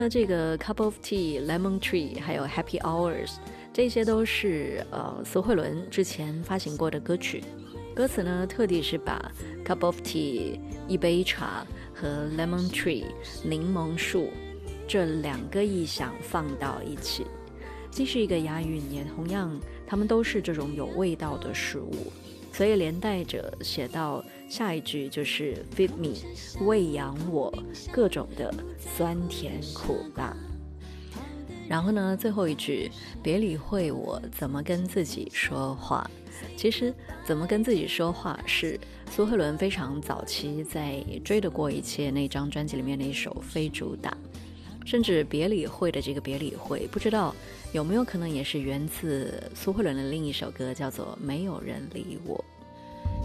那这个 Cup of Tea、Lemon Tree 还有 Happy Hours， 这些都是苏慧伦之前发行过的歌曲。歌词呢，特地是把 Cup of Tea 一杯茶和 Lemon Tree 柠檬树这两个意象放到一起，既是一个押韵，也同样它们都是这种有味道的食物，所以连带着写到下一句就是 Feed me 喂养我，各种的酸甜苦辣。然后呢，最后一句别理会我怎么跟自己说话。其实怎么跟自己说话是苏慧伦非常早期在追得过一切那张专辑里面的一首非主打，甚至别理会的这个别理会，不知道有没有可能也是源自苏慧伦的另一首歌，叫做没有人理我。